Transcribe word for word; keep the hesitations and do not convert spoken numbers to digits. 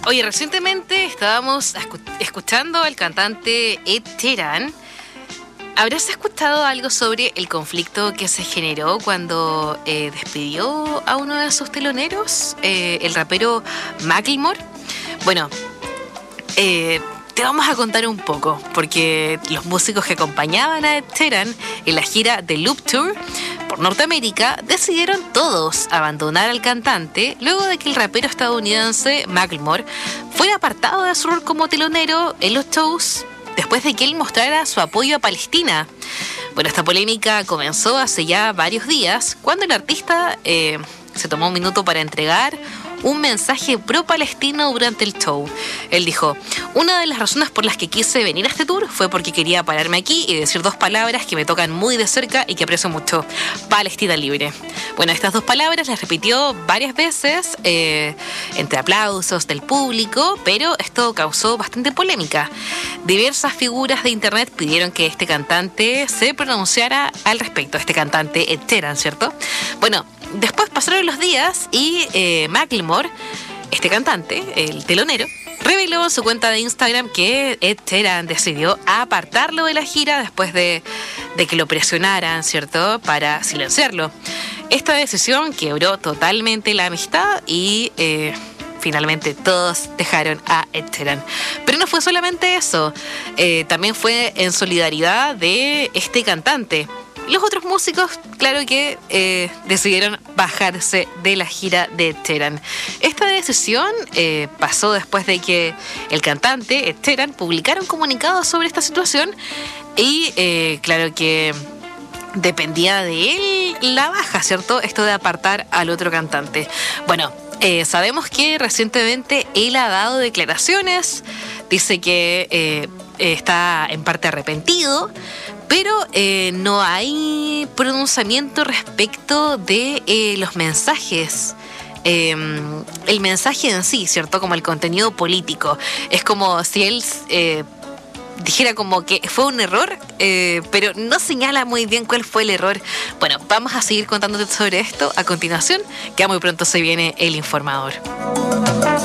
Oye, recientemente estábamos escu- escuchando al cantante Ed Sheeran. ¿Habrás escuchado algo sobre el conflicto que se generó cuando eh, despidió a uno de sus teloneros, eh, el rapero Macklemore? Bueno, eh, te vamos a contar un poco, porque los músicos que acompañaban a Ed Sheeran en la gira de Loop Tour por Norteamérica decidieron todos abandonar al cantante luego de que el rapero estadounidense Macklemore fuera apartado de su rol como telonero en los shows después de que él mostrara su apoyo a Palestina. Bueno, esta polémica comenzó hace ya varios días cuando el artista eh, se tomó un minuto para entregar un mensaje pro-palestino durante el show. Él dijo: una de las razones por las que quise venir a este tour fue porque quería pararme aquí y decir dos palabras que me tocan muy de cerca y que aprecio mucho: Palestina libre. Bueno, estas dos palabras las repitió varias veces eh, entre aplausos del público, pero esto causó bastante polémica. Diversas figuras de internet pidieron que este cantante se pronunciara al respecto. Este cantante Ed Sheeran, ¿cierto? Bueno, después pasaron los días y eh, Macklemore, este cantante, el telonero, reveló en su cuenta de Instagram que Ed Sheeran decidió apartarlo de la gira después de, de que lo presionaran, ¿cierto?, para silenciarlo. Esta decisión quebró totalmente la amistad y eh, finalmente todos dejaron a Ed Sheeran. Pero no fue solamente eso, eh, también fue en solidaridad de este cantante. Los otros músicos, claro que eh, decidieron bajarse de la gira de Ed Sheeran. Esta decisión eh, pasó después de que el cantante Ed Sheeran publicara un comunicado sobre esta situación y eh, claro que dependía de él la baja, ¿cierto? Esto de apartar al otro cantante. Bueno, eh, sabemos que recientemente él ha dado declaraciones, dice que eh, está en parte arrepentido, pero eh, no hay pronunciamiento respecto de eh, los mensajes. Eh, el mensaje en sí, ¿cierto? Como el contenido político. Es como si él eh, dijera como que fue un error, eh, pero no señala muy bien cuál fue el error. Bueno, vamos a seguir contándote sobre esto a continuación, que ya muy pronto se viene El Informador.